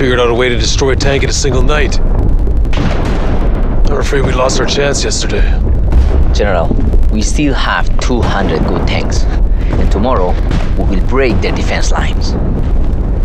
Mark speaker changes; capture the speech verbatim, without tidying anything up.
Speaker 1: figured out a way to destroy a tank in a single night. I'm afraid we lost our chance yesterday.
Speaker 2: General, we still have two hundred good tanks. And tomorrow, we will break their defense lines.